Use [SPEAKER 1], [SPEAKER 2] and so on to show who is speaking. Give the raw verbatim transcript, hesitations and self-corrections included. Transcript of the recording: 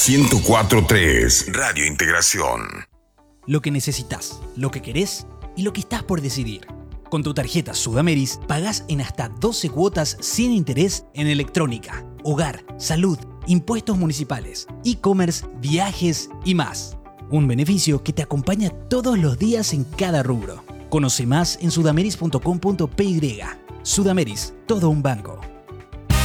[SPEAKER 1] ciento cuatro punto tres Radio Integración.
[SPEAKER 2] Lo que necesitas, lo que querés y lo que estás por decidir. Con tu tarjeta Sudameris pagás en hasta doce cuotas sin interés en electrónica, hogar, salud, impuestos municipales, e-commerce, viajes y más. Un beneficio que te acompaña todos los días en cada rubro. Conoce más en sudameris punto com punto p y. Sudameris, todo un banco.